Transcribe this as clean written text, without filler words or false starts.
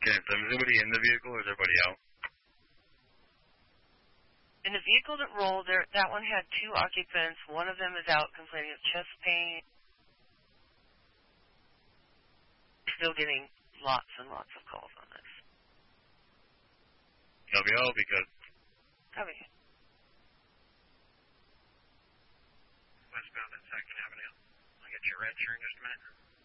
Okay, so is everybody in the vehicle or is everybody out? In the vehicle that rolled, that one had 2 occupants. One of them is out complaining of chest pain. Still getting lots and lots of calls on this. LBO, because... Copy. Westbound at 2nd Avenue. I'll get your red here in just a minute.